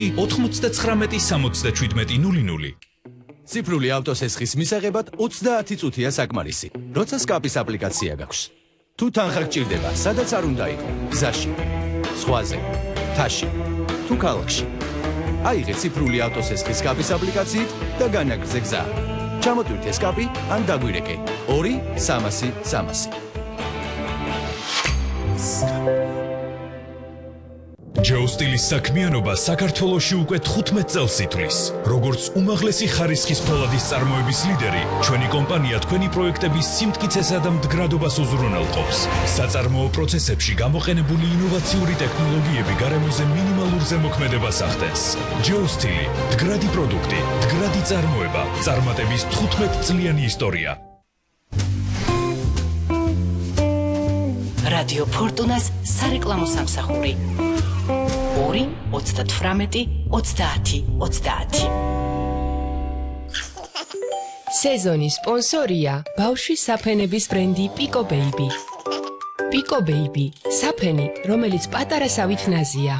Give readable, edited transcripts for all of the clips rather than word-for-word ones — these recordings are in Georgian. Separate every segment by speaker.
Speaker 1: 99-67-00.
Speaker 2: ციფრული ავტოსესხის მისაღებად 30 წუთია საკმარისი, როცა სკაპის აპლიკაცია გაქვს. თუ თანხა გჭირდება, სადაც არ უნდა იყო, გზაში, ზღვაზე, მთაში, თუ ქალაქში. აიღე ციფრული ავტოსესხის სკაპის აპლიკაციით და განაგრძე გზა. ჩამოტვირთე სკაპი ან დაგვირეკე 2-300-300.
Speaker 1: ჯოუსტილის საქმიანობა საქართველოში უკვე 15 წელს ითვლის. როგორც უმაღლესი ხარისხის ფოლადის წარმოების ლიდერი, ჩვენი კომპანია თქვენი პროექტების სიმტკიცესა და მდგრადობას უზრუნველყოფს. საწარმოო პროცესებში გამოყენებული ინოვაციური ტექნოლოგიები გარემოზე მინიმალურ ზემოქმედებას ახდენს. ჯოუსტილი, მდგრადი პროდუქტი, მდგრადი წარმოება, წარმატების 15 წლიანი ისტორია.
Speaker 3: რადიო ფორტუნას სარეკლამო სამსახური 2-38-30-30.
Speaker 4: სეზონის სპონსორია ბავშვის საფენების ბრენდი Pico Baby. Pico Baby, საფენი, რომელიც პატარა სავით ნაზია.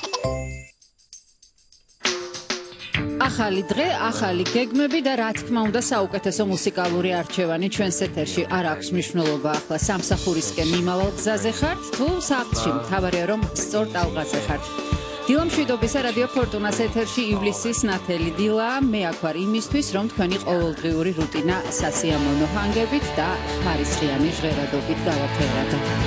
Speaker 5: ახალი დღე, ახალი გეგმები და რა თქმა უნდა საუკეთესო მუსიკალური არჩევანი ჩვენს ეთერში არ აქვს მნიშვნელობა ახლა სამსახურისკენ მიმავალ გზაზე ხართ თუ სახლში, მთავარია რომ სწორ ტალღაზე ხართ. დილა მშვიდობისა რადიო ფორტუნას ეთერში ივლისის ნათელი დილა, მე აქ ვარ იმისთვის, რომ თქვენი ყოველდღიური რუტინა სასიამოვნო ჰანგებით და ხარისხიანი ჟღერადობით გავაფერადო.